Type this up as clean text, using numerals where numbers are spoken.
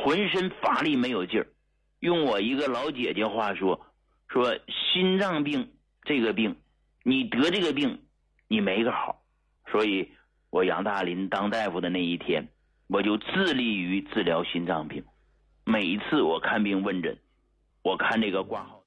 浑身乏力没有劲儿。用我一个老姐姐话说心脏病这个病，你得这个病你没个好。所以我杨大林当大夫的那一天，我就致力于治疗心脏病。每一次我看病问诊，我看这个挂号